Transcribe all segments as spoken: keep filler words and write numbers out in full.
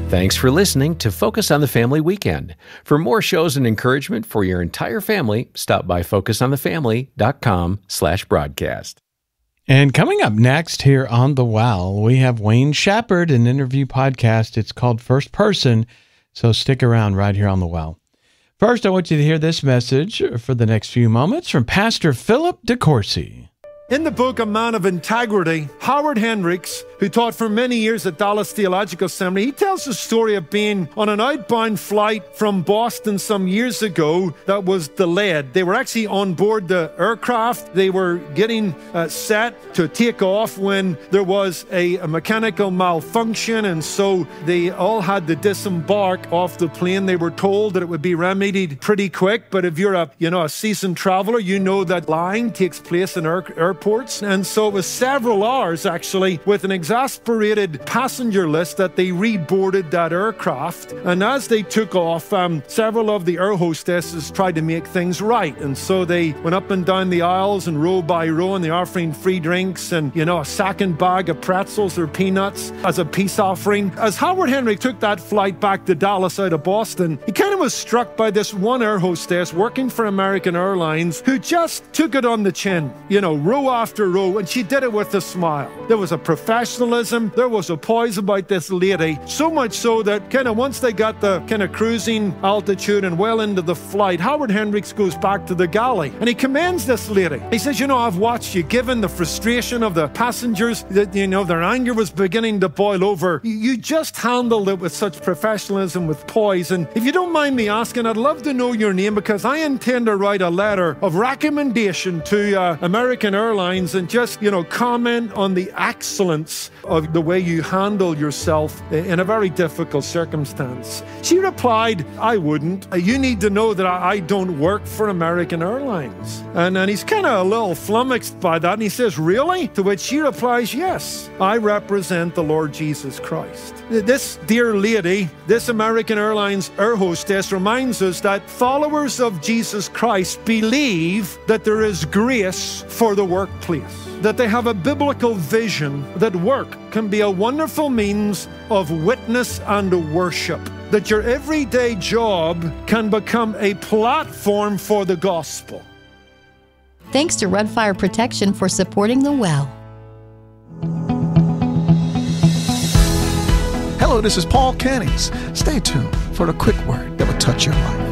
Thanks for listening to Focus on the Family Weekend. For more shows and encouragement for your entire family, stop by focus on the family dot com slash broadcast. And coming up next here on The Well, we have Wayne Shepherd, an interview podcast. It's called First Person, so stick around right here on The Well. First, I want you to hear this message for the next few moments from Pastor Philip DeCourcy. In the book A Man of Integrity, Howard Hendricks, who taught for many years at Dallas Theological Seminary, he tells the story of being on an outbound flight from Boston some years ago that was delayed. They were actually on board the aircraft. They were getting uh, set to take off when there was a, a mechanical malfunction, and so they all had to disembark off the plane. They were told that it would be remedied pretty quick, but if you're a you know a seasoned traveler, you know that flying takes place in air, airports. And so it was several hours, actually, with an exasperated passenger list that they reboarded that aircraft. And as they took off, um, several of the air hostesses tried to make things right. And so they went up and down the aisles and row by row, and they were offering free drinks and, you know, a second bag of pretzels or peanuts as a peace offering. As Howard Hendrick took that flight back to Dallas out of Boston, he kind of was struck by this one air hostess working for American Airlines who just took it on the chin, you know, row after row, and she did it with a smile. There was a professionalism, there was a poise about this lady, so much so that kind of once they got the kind of cruising altitude and well into the flight, Howard Hendricks goes back to the galley and he commends this lady. He says, you know, I've watched you, given the frustration of the passengers, that, you know, their anger was beginning to boil over. You just handled it with such professionalism, with poise. And if you don't mind me asking, I'd love to know your name, because I intend to write a letter of recommendation to uh, American Airlines and just, you know, comment on the excellence of the way you handle yourself in a very difficult circumstance. She replied, I wouldn't. You need to know that I, I don't work for American Airlines. And, and he's kind of a little flummoxed by that. And he says, really? To which she replies, yes, I represent the Lord Jesus Christ. This dear lady, this American Airlines air hostess, reminds us that followers of Jesus Christ believe that there is grace for the workplace, that they have a biblical vision that work can be a wonderful means of witness and worship, that your everyday job can become a platform for the gospel. Thanks to Red Fire Protection for supporting The Well. Hello, this is Paul Cannings. Stay tuned for the quick word that will touch your life.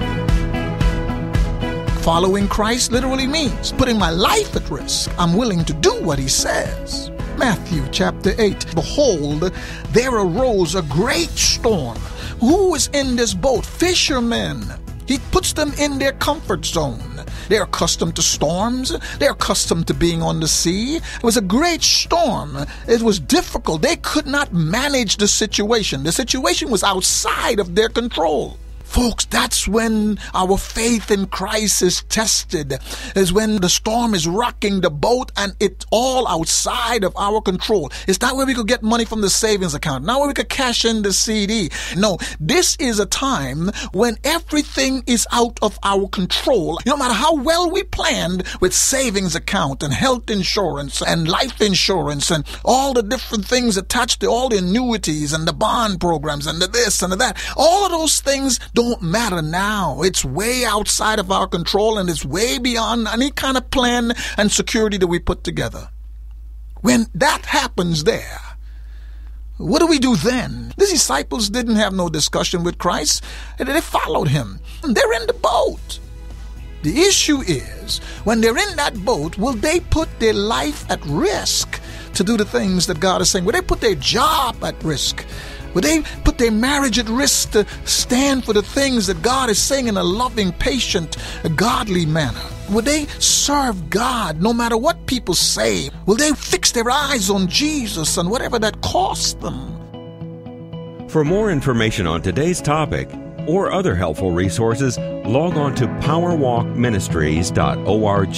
Following Christ literally means putting my life at risk. I'm willing to do what he says. Matthew chapter eight. Behold, there arose a great storm. Who is in this boat? Fishermen. He puts them in their comfort zone. They're accustomed to storms. They're accustomed to being on the sea. It was a great storm. It was difficult. They could not manage the situation. The situation was outside of their control. Folks, that's when our faith in Christ is tested, is when the storm is rocking the boat and it's all outside of our control. It's not where we could get money from the savings account, not where we could cash in the C D. No, this is a time when everything is out of our control. No matter how well we planned with savings account and health insurance and life insurance and all the different things attached to all the annuities and the bond programs and the this and the that, all of those things don't matter now. It's way outside of our control, and it's way beyond any kind of plan and security that we put together. When that happens there, what do we do then? The disciples didn't have no discussion with Christ. They followed him. They're in the boat. The issue is, when they're in that boat, will they put their life at risk to do the things that God is saying? Will they put their job at risk? Would they put their marriage at risk to stand for the things that God is saying in a loving, patient, godly manner? Will they serve God no matter what people say? Will they fix their eyes on Jesus and whatever that costs them? For more information on today's topic or other helpful resources, log on to power walk ministries dot org.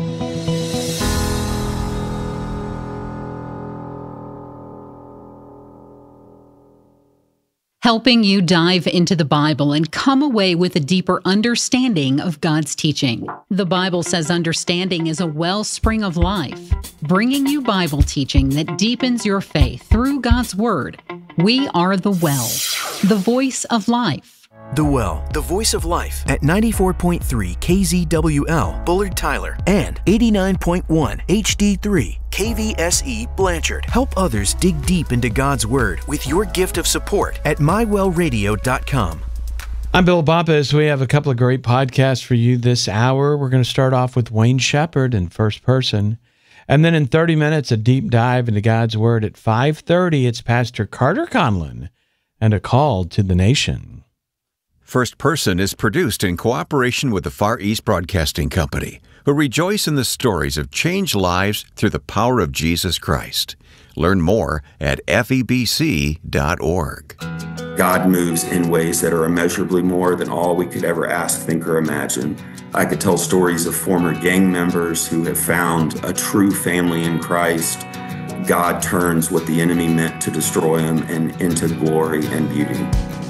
Helping you dive into the Bible and come away with a deeper understanding of God's teaching. The Bible says understanding is a wellspring of life, bringing you Bible teaching that deepens your faith through God's Word. We are The Well, the voice of life. The Well, the voice of life at ninety-four point three K Z W L, Bullard Tyler, and eighty-nine point one H D three K V S E Blanchard. Help others dig deep into God's Word with your gift of support at my well radio dot com. I'm Bill Boppis. We have a couple of great podcasts for you this hour. We're going to start off with Wayne Shepherd in First Person. And then in thirty minutes, a deep dive into God's Word. At five thirty, it's Pastor Carter Conlon and a call to the nation. First Person is produced in cooperation with the Far East Broadcasting Company, who rejoice in the stories of changed lives through the power of Jesus Christ. Learn more at F E B C dot org. God moves in ways that are immeasurably more than all we could ever ask, think, or imagine. I could tell stories of former gang members who have found a true family in Christ. God turns what the enemy meant to destroy them and into glory and beauty.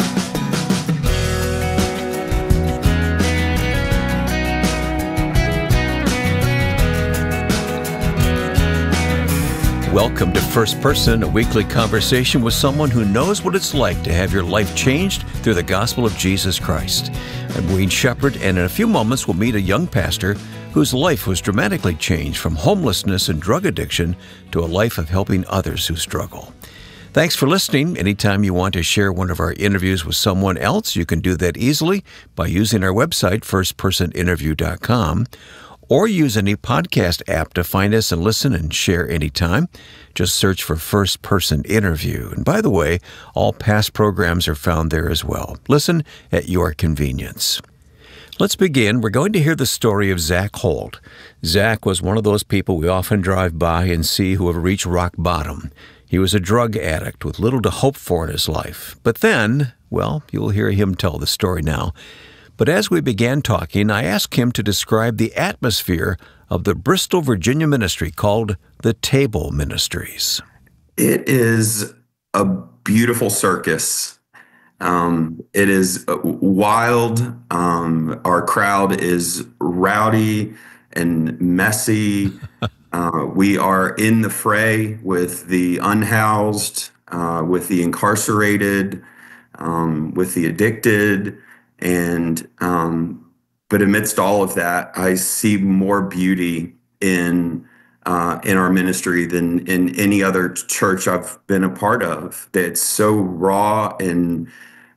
Welcome to First Person, a weekly conversation with someone who knows what it's like to have your life changed through the gospel of Jesus Christ. I'm Wayne Shepherd, and in a few moments we'll meet a young pastor whose life was dramatically changed from homelessness and drug addiction to a life of helping others who struggle. Thanks for listening. Anytime you want to share one of our interviews with someone else, you can do that easily by using our website, first person interview dot com. Or use any podcast app to find us and listen and share anytime. Just search for First Person Interview. And by the way, all past programs are found there as well. Listen at your convenience. Let's begin. We're going to hear the story of Zach Holt. Zach was one of those people we often drive by and see who have reached rock bottom. He was a drug addict with little to hope for in his life. But then, well, you'll hear him tell the story now. But as we began talking, I asked him to describe the atmosphere of the Bristol, Virginia ministry called the Table Ministries. It is a beautiful circus. Um, it is wild. Um, our crowd is rowdy and messy. uh, we are in the fray with the unhoused, uh, with the incarcerated, um, with the addicted. And, um, but amidst all of that, I see more beauty in, uh, in our ministry than in any other church I've been a part of. That's so raw and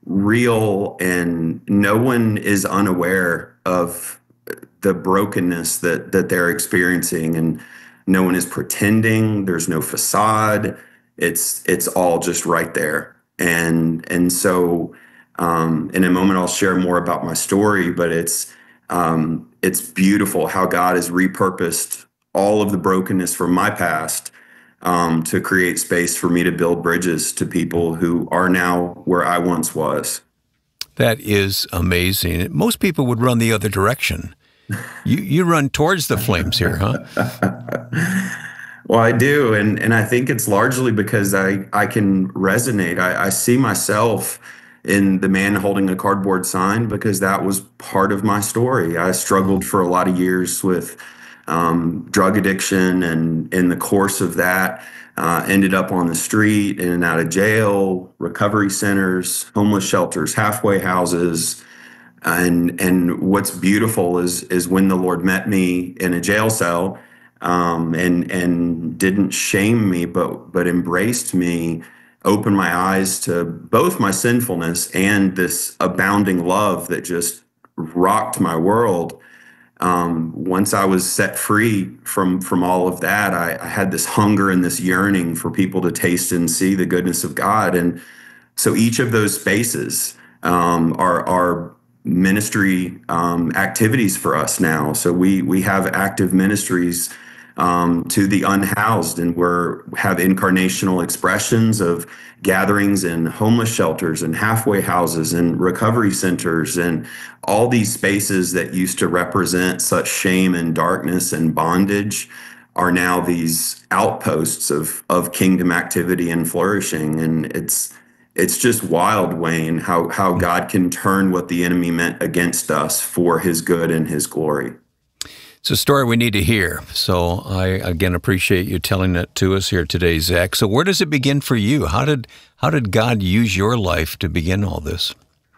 real, and no one is unaware of the brokenness that, that they're experiencing, and no one is pretending. There's no facade. It's, it's all just right there. And, and so, Um, in a moment, I'll share more about my story, but it's um, it's beautiful how God has repurposed all of the brokenness from my past um, to create space for me to build bridges to people who are now where I once was. That is amazing. Most people would run the other direction. You you run towards the flames here, huh? Well, I do, and and I think it's largely because I I can resonate. I, I see myself in the man holding a cardboard sign, because that was part of my story. I struggled for a lot of years with um, drug addiction, and in the course of that, uh, ended up on the street, in and out of jail, recovery centers, homeless shelters, halfway houses. And and what's beautiful is is when the Lord met me in a jail cell, um, and and didn't shame me, but but embraced me, opened my eyes to both my sinfulness and this abounding love that just rocked my world. Um, once I was set free from from all of that, I, I had this hunger and this yearning for people to taste and see the goodness of God. And so each of those spaces um, are are ministry um, activities for us now. So we we have active ministries Um, to the unhoused, and we're have incarnational expressions of gatherings in homeless shelters and halfway houses and recovery centers, and all these spaces that used to represent such shame and darkness and bondage are now these outposts of of kingdom activity and flourishing. And it's it's just wild, Wayne, how how God can turn what the enemy meant against us for his good and his glory. It's a story we need to hear. So I, again, appreciate you telling it to us here today, Zach. So where does it begin for you? How did how did God use your life to begin all this?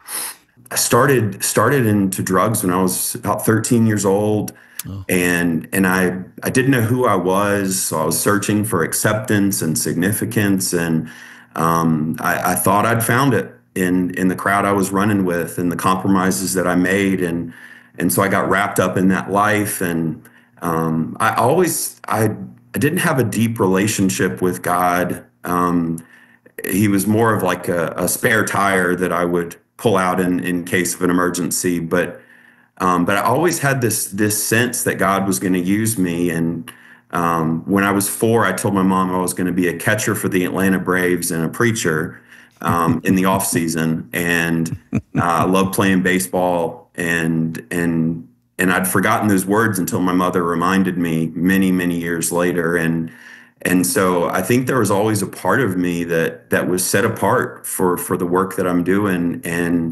I started started into drugs when I was about thirteen years old. Oh. And and I I didn't know who I was, so I was searching for acceptance and significance, and um, I, I thought I'd found it in in the crowd I was running with and the compromises that I made, and and so I got wrapped up in that life, and um, I always I I didn't have a deep relationship with God. Um, he was more of like a, a spare tire that I would pull out in in case of an emergency, but. Um, but I always had this this sense that God was going to use me. And um, when I was four, I told my mom I was going to be a catcher for the Atlanta Braves and a preacher um, in the off season. And uh, I loved playing baseball. And and and I'd forgotten those words until my mother reminded me many many years later. And and so I think there was always a part of me that that was set apart for for the work that I'm doing. And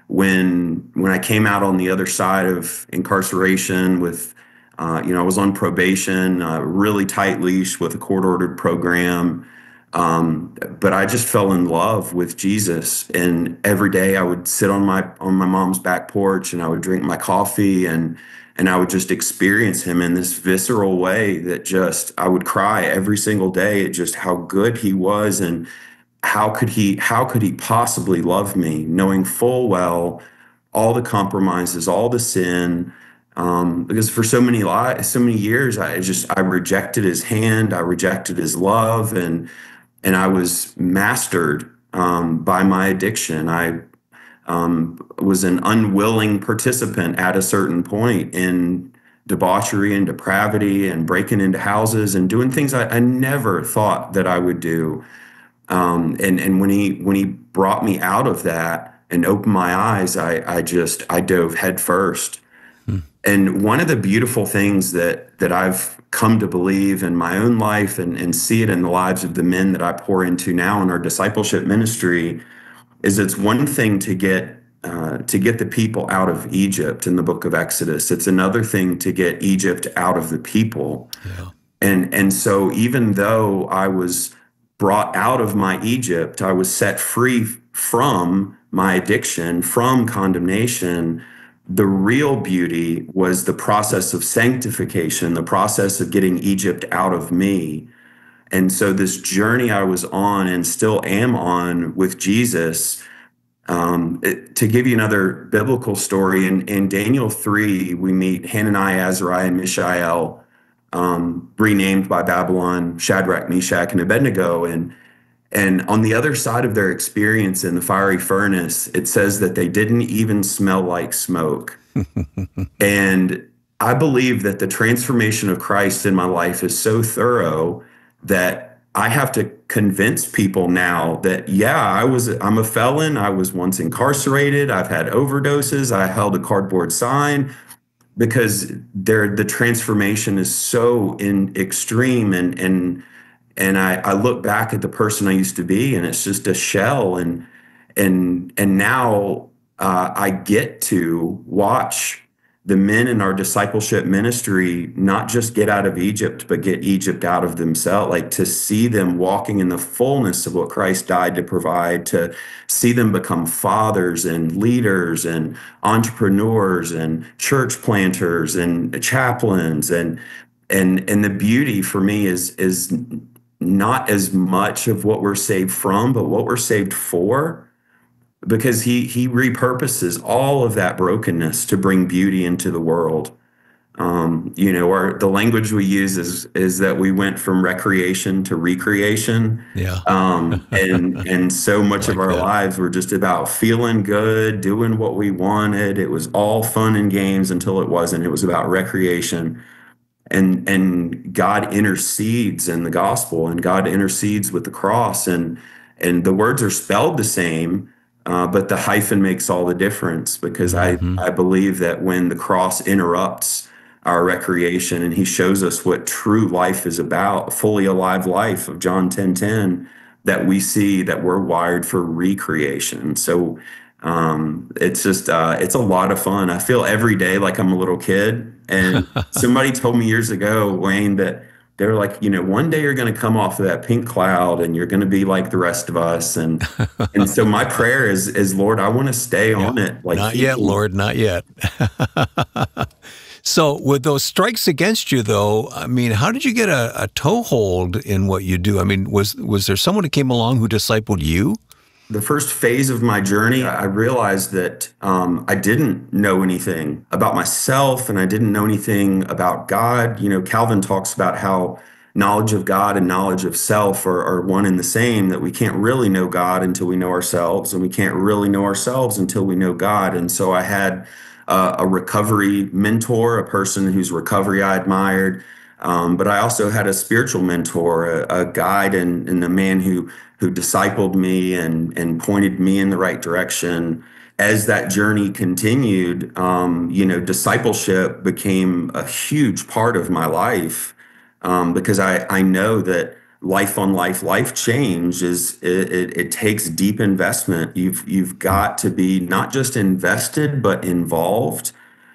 When when I came out on the other side of incarceration with, uh, you know, I was on probation, a really tight leash with a court-ordered program, um, but I just fell in love with Jesus. And every day I would sit on my on my mom's back porch and I would drink my coffee and and I would just experience him in this visceral way that just I would cry every single day at just how good he was. And How could he how could he possibly love me, knowing full well all the compromises, all the sin? Um, because for so many li- so many years, I just I rejected his hand, I rejected his love, and and I was mastered um, by my addiction. I um, was an unwilling participant at a certain point in debauchery and depravity and breaking into houses and doing things I, I never thought that I would do. Um, and, and when he, when he brought me out of that and opened my eyes, I, I just, I dove head first. Hmm. And one of the beautiful things that, that I've come to believe in my own life and, and see it in the lives of the men that I pour into now in our discipleship ministry is it's one thing to get, uh, to get the people out of Egypt in the book of Exodus. It's another thing to get Egypt out of the people. Yeah. And, and so even though I was brought out of my Egypt, I was set free from my addiction, from condemnation. The real beauty was the process of sanctification, the process of getting Egypt out of me. And so this journey I was on and still am on with Jesus, um, it, to give you another biblical story, in, in Daniel three, we meet Hananiah, Azariah, and Mishael, Um, renamed by Babylon, Shadrach, Meshach, and Abednego. And, and on the other side of their experience in the fiery furnace, it says that they didn't even smell like smoke. And I believe that the transformation of Christ in my life is so thorough that I have to convince people now that, yeah, I was, I'm a felon. I was once incarcerated. I've had overdoses. I held a cardboard sign. Because there, the transformation is so in extreme, and and and I, I look back at the person I used to be, and it's just a shell, and and and now uh, I get to watch the men in our discipleship ministry not just get out of Egypt, but get Egypt out of themselves, like to see them walking in the fullness of what Christ died to provide, to see them become fathers and leaders and entrepreneurs and church planters and chaplains. And and and the beauty for me is is not as much of what we're saved from, but what we're saved for. Because he he repurposes all of that brokenness to bring beauty into the world. Um, you know, our the language we use is is that we went from recreation to recreation. Yeah. Um, and and so much like of our that. lives were just about feeling good, doing what we wanted. It was all fun and games until it wasn't. It was about recreation. And and God intercedes in the gospel, and God intercedes with the cross, and and the words are spelled the same. Uh, but the hyphen makes all the difference, because mm-hmm. I, I believe that when the cross interrupts our recreation and he shows us what true life is about, a fully alive life of John ten ten, that we see that we're wired for recreation. So um, it's just, uh, it's a lot of fun. I feel every day like I'm a little kid. And somebody told me years ago, Wayne, that they were like, you know, one day you're going to come off of that pink cloud and you're going to be like the rest of us. And and so my prayer is, is Lord, I want to stay yeah, on it. Like not yet, Lord, not yet. So with those strikes against you, though, I mean, how did you get a, a toehold in what you do? I mean, was was there someone who came along who discipled you? The first phase of my journey, I realized that um, I didn't know anything about myself, and I didn't know anything about God. You know, Calvin talks about how knowledge of God and knowledge of self are, are one and the same, that we can't really know God until we know ourselves, and we can't really know ourselves until we know God. And so I had uh, a recovery mentor, a person whose recovery I admired, um, but I also had a spiritual mentor, a, a guide, and, and a man who who discipled me and, and pointed me in the right direction. As that journey continued, um, you know, discipleship became a huge part of my life, um, because I, I know that life on life, life change is, it, it, it takes deep investment. You've, you've got to be not just invested, but involved.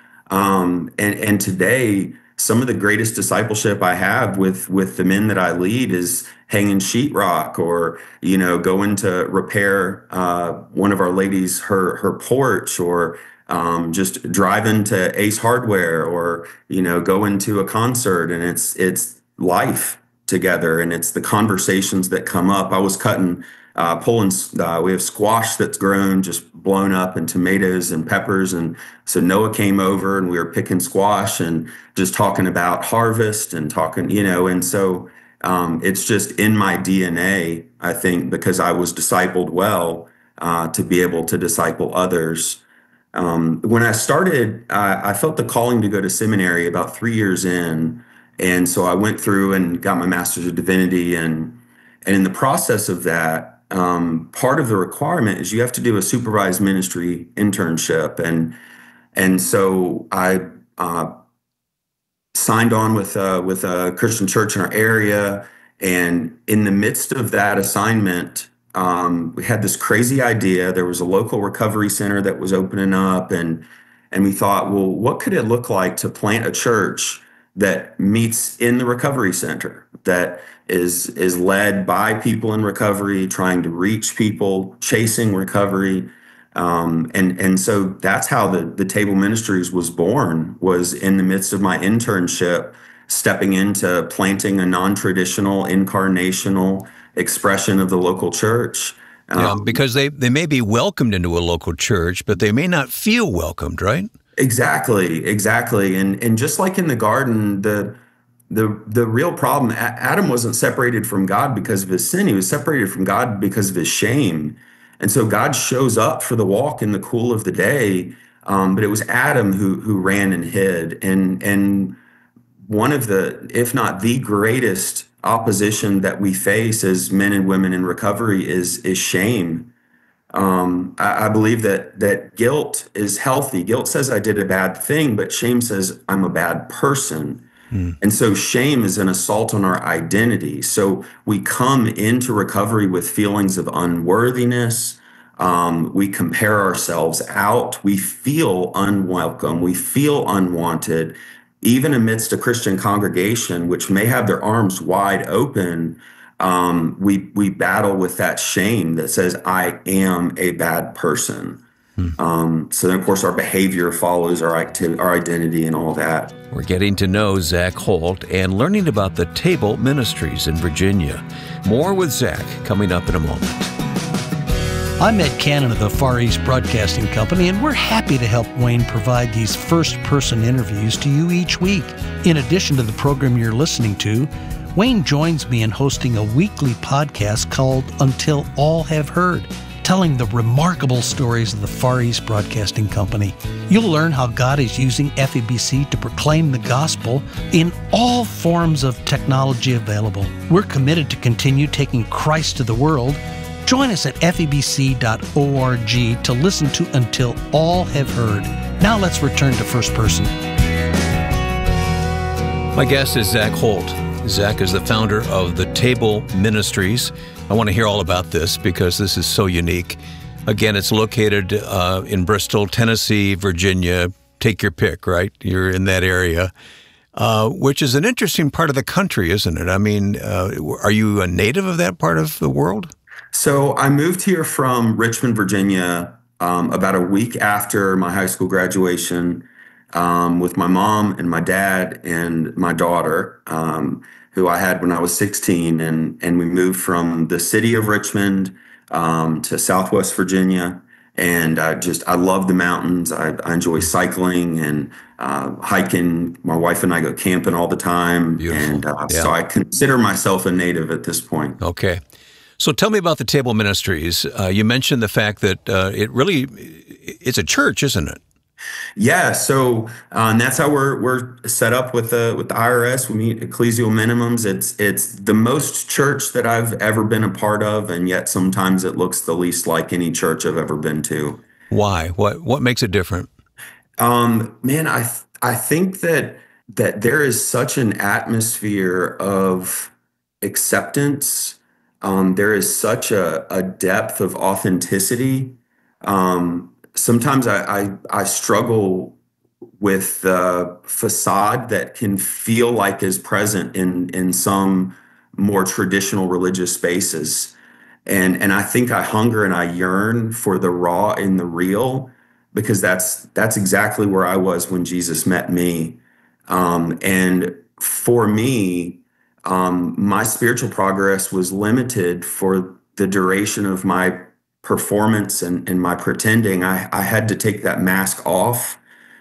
Um, and, and today, some of the greatest discipleship I have with, with the men that I lead is hanging sheetrock, or, you know, going to repair uh, one of our ladies, her her porch, or um, just driving to Ace Hardware, or, you know, going to a concert. And it's it's life together, and it's the conversations that come up. I was cutting, uh, pulling, uh, we have squash that's grown, just blown up, and tomatoes and peppers. And so Noah came over and we were picking squash and just talking about harvest and talking, you know, and so um, it's just in my D N A, I think, because I was discipled well, uh, to be able to disciple others. Um, when I started, uh, I felt the calling to go to seminary about three years in. And so I went through and got my master's of divinity. And, and in the process of that, um, part of the requirement is you have to do a supervised ministry internship. And, and so I, uh, signed on with, uh, with a Christian church in our area. And in the midst of that assignment, um, we had this crazy idea. There was a local recovery center that was opening up. And, and we thought, well, what could it look like to plant a church that meets in the recovery center, that is is led by people in recovery, trying to reach people, chasing recovery. Um, and, and so that's how the, the Table Ministries was born, was in the midst of my internship, stepping into planting a non-traditional, incarnational expression of the local church. Um, yeah, because they, they may be welcomed into a local church, but they may not feel welcomed, right? Exactly, exactly. And and just like in the garden, the the the real problem, Adam wasn't separated from God because of his sin. He was separated from God because of his shame. And so God shows up for the walk in the cool of the day, um, but it was Adam who who ran and hid. And and one of the, if not the greatest opposition that we face as men and women in recovery is is shame. Um, I, I believe that that guilt is healthy. Guilt says I did a bad thing, but shame says I'm a bad person. Mm. And so shame is an assault on our identity. So we come into recovery with feelings of unworthiness. Um, we compare ourselves out. We feel unwelcome. We feel unwanted, even amidst a Christian congregation, which may have their arms wide open. Um, we we battle with that shame that says, I am a bad person. Hmm. Um, so then, of course, our behavior follows our, acti- our identity and all that. We're getting to know Zach Holt and learning about the Table Ministries in Virginia. More with Zach coming up in a moment. I'm Ed Cannon of the Far East Broadcasting Company, and we're happy to help Wayne provide these first-person interviews to you each week. In addition to the program you're listening to, Wayne joins me in hosting a weekly podcast called Until All Have Heard, telling the remarkable stories of the Far East Broadcasting Company. You'll learn how God is using F E B C to proclaim the gospel in all forms of technology available. We're committed to continue taking Christ to the world. Join us at F E B C dot org to listen to Until All Have Heard. Now let's return to First Person. My guest is Zach Holt. Zach is the founder of the Table Ministries. I want to hear all about this because this is so unique. Again, it's located uh, in Bristol, Tennessee, Virginia, take your pick, right? You're in that area, uh, which is an interesting part of the country, isn't it? I mean, uh, are you a native of that part of the world? So I moved here from Richmond, Virginia, um, about a week after my high school graduation, um, with my mom and my dad and my daughter, um, who I had when I was sixteen. And, and we moved from the city of Richmond um, to Southwest Virginia. And I just, I love the mountains. I, I enjoy cycling and uh, hiking. My wife and I go camping all the time. Beautiful. And uh, yeah. So I consider myself a native at this point. Okay. So tell me about the Table Ministries. Uh, you mentioned the fact that uh, it really, it's a church, isn't it? Yeah, so uh, and that's how we're we're set up with the with the I R S. We meet ecclesial minimums. It's it's the most church that I've ever been a part of, and yet sometimes it looks the least like any church I've ever been to. Why? What what makes it different? Um, man, I th- I think that that there is such an atmosphere of acceptance. Um, there is such a, a depth of authenticity. Um, Sometimes I, I, I struggle with the facade that can feel like is present in, in some more traditional religious spaces. And, and I think I hunger and I yearn for the raw and the real, because that's, that's exactly where I was when Jesus met me. Um, and for me, um, my spiritual progress was limited for the duration of my performance and, and my pretending. I, I had to take that mask off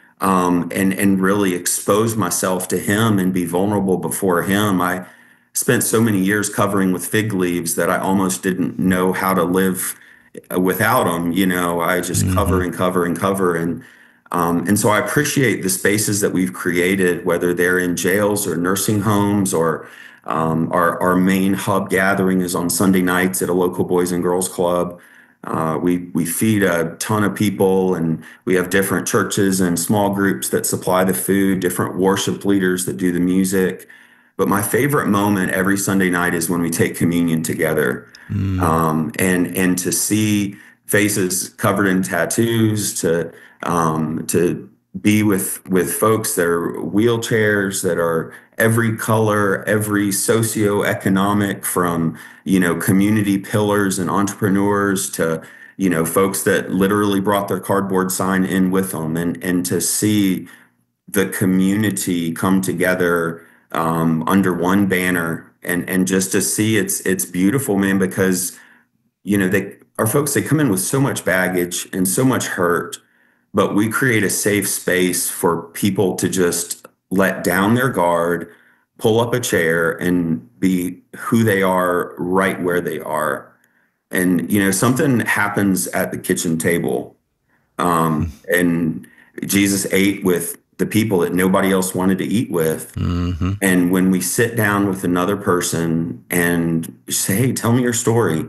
um, and, and really expose myself to him and be vulnerable before him. I spent so many years covering with fig leaves that I almost didn't know how to live without them. You know, I just mm-hmm. cover and cover and cover. And, um, and so I appreciate the spaces that we've created, whether they're in jails or nursing homes, or um, our, our main hub gathering is on Sunday nights at a local Boys and Girls Club. Uh, we we feed a ton of people, and we have different churches and small groups that supply the food, different worship leaders that do the music. But my favorite moment every Sunday night is when we take communion together, mm. um, and and to see faces covered in tattoos, to um, to be with with folks that are wheelchairs, that are every color, every socioeconomic, from, you know, community pillars and entrepreneurs to, you know, folks that literally brought their cardboard sign in with them, and, and to see the community come together um, under one banner, and, and just to see it's, it's beautiful, man, because, you know, they, our folks, they come in with so much baggage and so much hurt, but we create a safe space for people to just let down their guard, pull up a chair, and be who they are right where they are. And, you know, something happens at the kitchen table. Um, and Jesus ate with the people that nobody else wanted to eat with. Mm-hmm. And when we sit down with another person and say, hey, tell me your story,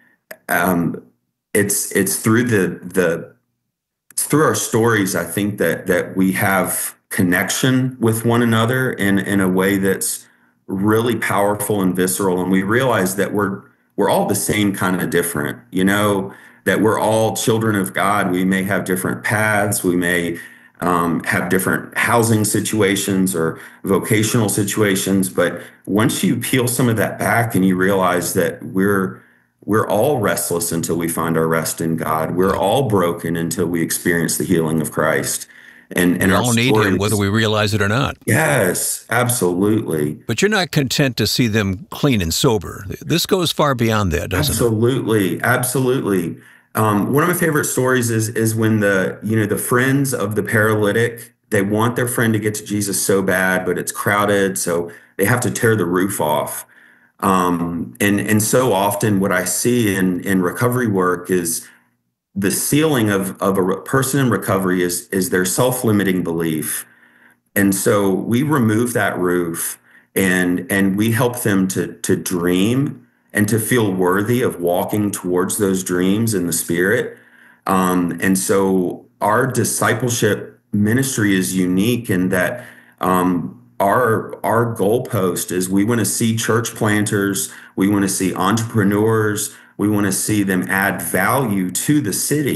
um, it's it's through the the it's through our stories, I think, that that we have connection with one another in, in a way that's really powerful and visceral. And we realize that we're, we're all the same kind of different, you know, that we're all children of God. We may have different paths. We may um, have different housing situations or vocational situations. But once you peel some of that back and you realize that we're, we're all restless until we find our rest in God. We're all broken until we experience the healing of Christ. And, and we all need him, whether we realize it or not. Yes, absolutely. But you're not content to see them clean and sober. This goes far beyond that, doesn't absolutely, it? Absolutely, absolutely. Um, one of my favorite stories is is when the you know the friends of the paralytic, they want their friend to get to Jesus so bad, but it's crowded, so they have to tear the roof off. Um, and and so often, what I see in in recovery work is the ceiling of, of a person in recovery is, is their self-limiting belief. And so we remove that roof, and, and we help them to, to dream and to feel worthy of walking towards those dreams in the Spirit. Um, and so our discipleship ministry is unique in that um, our, our goalpost is we want to see church planters, we want to see entrepreneurs, we want to see them add value to the city,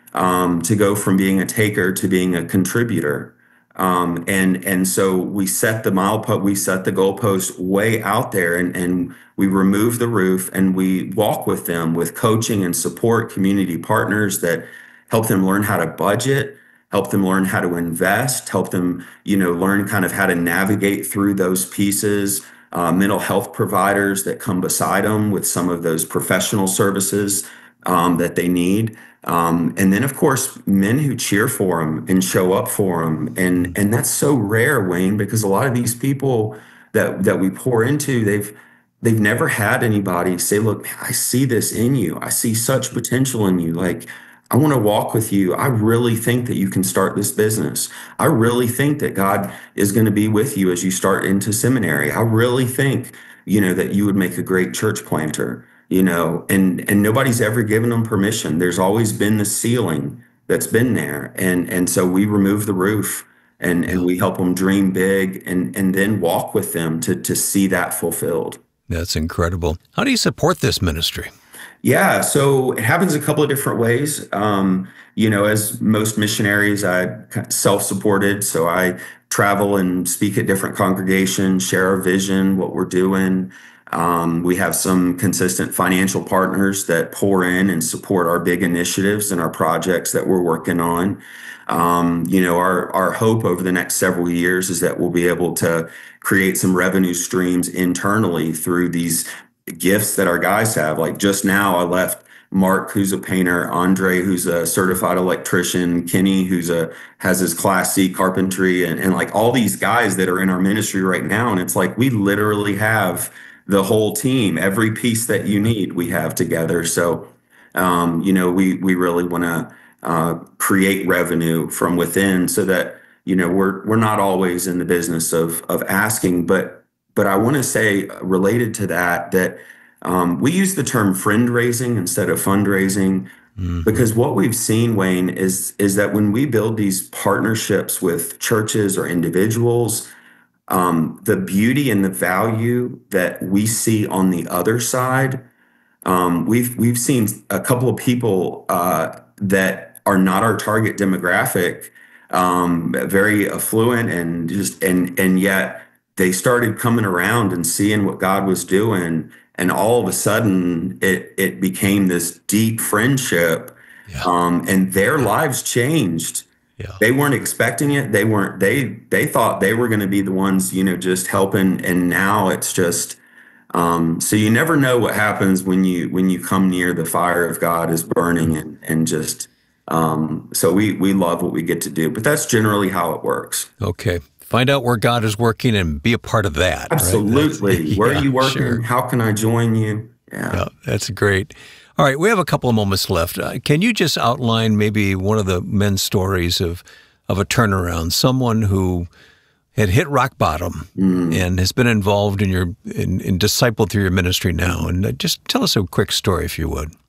um, to go from being a taker to being a contributor. Um, and and so we set the milepost, we set the goalpost way out there, and, and we remove the roof, and we walk with them with coaching and support, community partners that help them learn how to budget, help them learn how to invest, help them, you know, learn kind of how to navigate through those pieces. Uh, mental health providers that come beside them with some of those professional services um, that they need. Um, and then, of course, men who cheer for them and show up for them. And and that's so rare, Wayne, because a lot of these people that that we pour into, they've they've never had anybody say, look, I see this in you. I see such potential in you. Like, I want to walk with you. I really think that you can start this business. I really think that God is going to be with you as you start into seminary. I really think, you know, that you would make a great church planter. You know, and and nobody's ever given them permission. There's always been the ceiling that's been there. And and so we remove the roof, and, and we help them dream big, and, and then walk with them to, to see that fulfilled. That's incredible. How do you support this ministry? Yeah, so it happens a couple of different ways. Um, you know, as most missionaries, I self-supported. So I travel and speak at different congregations, share our vision, what we're doing. Um, we have some consistent financial partners that pour in and support our big initiatives and our projects that we're working on. Um, you know, our, our hope over the next several years is that we'll be able to create some revenue streams internally through these gifts that our guys have. Like just now, I left Mark, who's a painter, Andre, who's a certified electrician, Kenny, who's a has his Class C carpentry, and, and like all these guys that are in our ministry right now. And it's like we literally have the whole team, every piece that you need, we have together. So, um, you know, we we really want to uh, create revenue from within, so that, you know, we're we're not always in the business of of asking, but but I want to say related to that that um, we use the term friend raising instead of fundraising, mm-hmm. because what we've seen, Wayne, is is that when we build these partnerships with churches or individuals, Um, the beauty and the value that we see on the other side, um, we've we've seen a couple of people uh, that are not our target demographic, um, very affluent, and just and and yet they started coming around and seeing what God was doing, and all of a sudden it it became this deep friendship, yeah. um, and their lives changed. Yeah. They weren't expecting it. They weren't, they, they thought they were going to be the ones, you know, just helping. And now it's just, um, so you never know what happens when you, when you come near the fire of God is burning, and, and just, um, so we, we love what we get to do, but that's generally how it works. Okay. Find out where God is working and be a part of that. Absolutely. Right? Where yeah, are you working? Sure. How can I join you? Yeah. yeah. That's great. All right, we have a couple of moments left. Uh, can you just outline maybe one of the men's stories of of a turnaround, someone who had hit rock bottom mm. and has been involved in your in, in discipled through your ministry now? And uh, just tell us a quick story, if you would.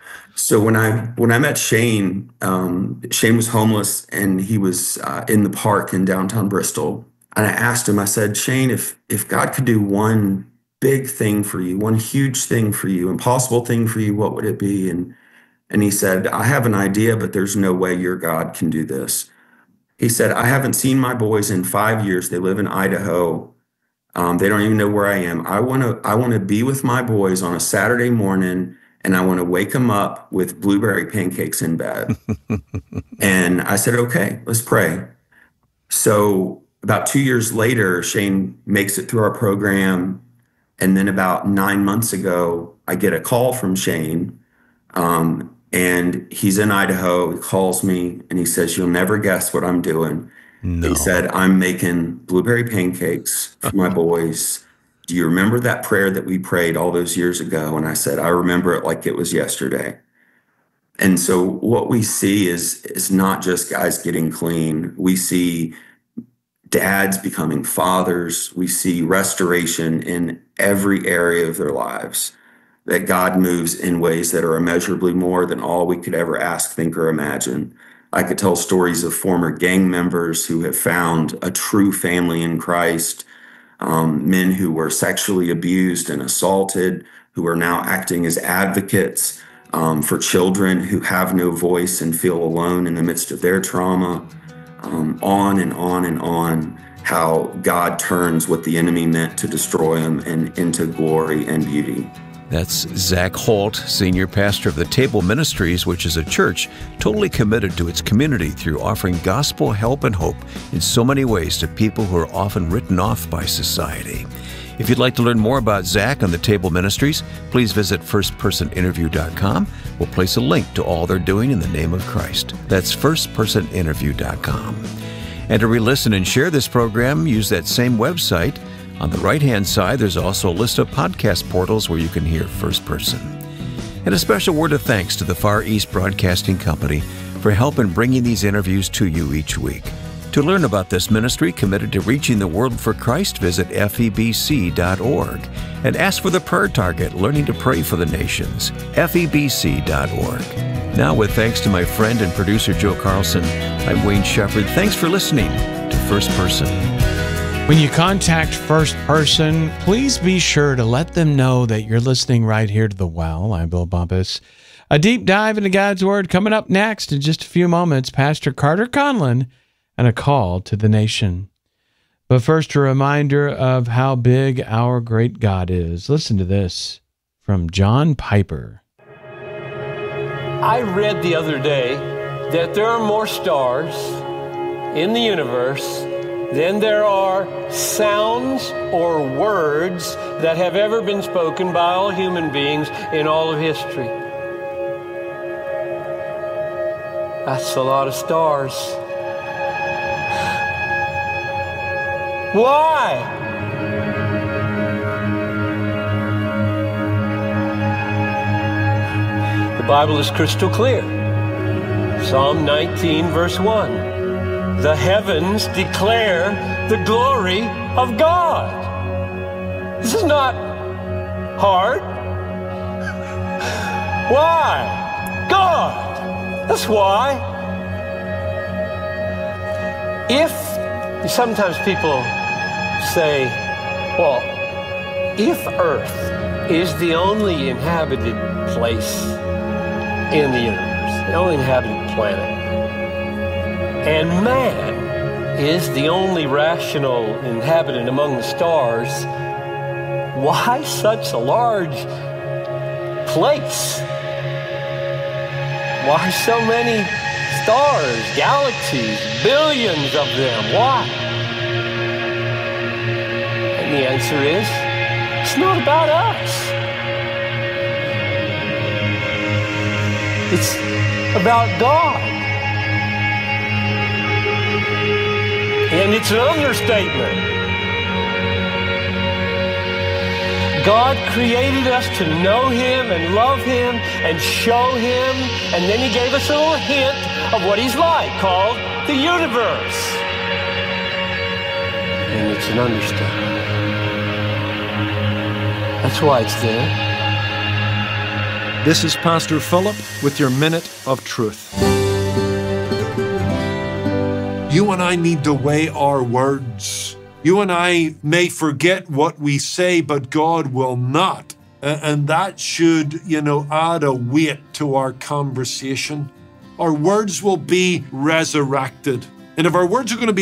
So when I when I met Shane, um, Shane was homeless, and he was uh, in the park in downtown Bristol. And I asked him, I said, Shane, if if God could do one big thing for you, one huge thing for you, impossible thing for you, what would it be? And and he said, I have an idea, but there's no way your God can do this. He said, I haven't seen my boys in five years. They live in Idaho. Um, they don't even know where I am. I want to I want to be with my boys on a Saturday morning, and I want to wake them up with blueberry pancakes in bed. And I said, okay, let's pray. So about two years later, Shane makes it through our program. And then about nine months ago, I get a call from Shane, um, and he's in Idaho. He calls me and he says, you'll never guess what I'm doing. No. He said, I'm making blueberry pancakes for my boys. Do you remember that prayer that we prayed all those years ago? And I said, I remember it like it was yesterday. And so what we see is, is not just guys getting clean. We see dads becoming fathers. We see restoration in every area of their lives, that God moves in ways that are immeasurably more than all we could ever ask, think, or imagine. I could tell stories of former gang members who have found a true family in Christ, um, men who were sexually abused and assaulted, who are now acting as advocates, um, for children who have no voice and feel alone in the midst of their trauma, um, on and on and on, how God turns what the enemy meant to destroy them and into glory and beauty. That's Zach Holt, Senior Pastor of the Table Ministries, which is a church totally committed to its community through offering gospel help and hope in so many ways to people who are often written off by society. If you'd like to learn more about Zach and the Table Ministries, please visit first person interview dot com. We'll place a link to all they're doing in the name of Christ. That's first person interview dot com. And to re-listen and share this program, use that same website. On the right-hand side, there's also a list of podcast portals where you can hear First Person. And a special word of thanks to the Far East Broadcasting Company for help in bringing these interviews to you each week. To learn about this ministry committed to reaching the world for Christ, visit F E B C dot org and ask for the prayer target, Learning to Pray for the Nations, F E B C dot org. Now, with thanks to my friend and producer Joe Carlson, I'm Wayne Shepherd. Thanks for listening to First Person. When you contact First Person, please be sure to let them know that you're listening right here to The Well. I'm Bill Bumpus. A deep dive into God's Word coming up next in just a few moments. Pastor Carter Conlon and a call to the nation. But first, a reminder of how big our great God is. Listen to this from John Piper. I read the other day that there are more stars in the universe than there are sounds or words that have ever been spoken by all human beings in all of history. That's a lot of stars. Why? The Bible is crystal clear. Psalm nineteen, verse one. The heavens declare the glory of God. This is not hard. Why? God. That's why. If sometimes people say, well, if Earth is the only inhabited place in the universe, the only inhabited planet, and man is the only rational inhabitant among the stars, why such a large place? Why so many stars, galaxies, billions of them? Why? And the answer is, it's not about us. It's about God. And it's an understatement. God created us to know Him and love Him and show Him, and then He gave us a little hint of what He's like, called the universe. And it's an understatement. That's why it's there. This is Pastor Philip with your Minute of Truth. You and I need to weigh our words. You and I may forget what we say, but God will not. And that should, you know, add a weight to our conversation. Our words will be resurrected. And if our words are going to be